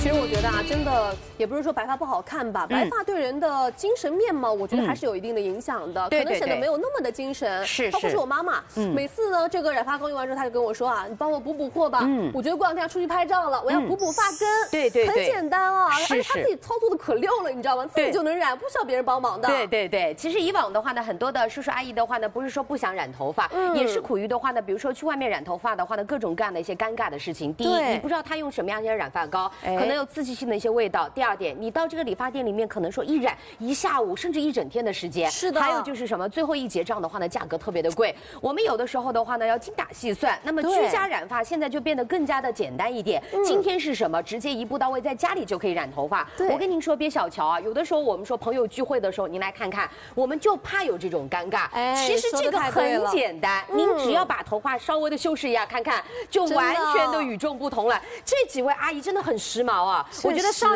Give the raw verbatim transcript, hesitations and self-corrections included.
其实我觉得啊，真的也不是说白发不好看吧，白发对人的精神面貌，我觉得还是有一定的影响的，可能显得没有那么的精神。 是， 包括是我妈妈，每次呢这个染发膏用完之后，她就跟我说啊，你帮我补补货吧。嗯，我觉得过两天要出去拍照了，我要补补发根。 对对对， 很简单啊，而且是她自己操作的可溜了，你知道吗？自己就能染，不需要别人帮忙的。 对对对，其实以往的话呢，很多的叔叔阿姨的话呢，不是说不想染头发，也是苦于的话呢，比如说去外面染头发的话呢，各种各样的一些尴尬的事情。第一，你不知道他用什么样的染发膏，可能有刺激性的一些味道。第二点，你到这个理发店里面，可能说一染一下午，甚至一整天的时间。 是的。 还有就是什么，最后一结账的话呢，价格特别的贵。我们有的时候的话呢，要精打细算。那么居家染发现在就变得更加的简单一点。嗯、今天是什么，直接一步到位，在家里就可以染头发。我跟您说，别小瞧啊，有的时候我们说朋友聚会的时候，您来看看，我们就怕有这种尴尬。哎，其实这个很简单，您只要把头发稍微的修饰一下，看看就完全的与众不同了。这几位阿姨真的很时髦啊，我觉得上。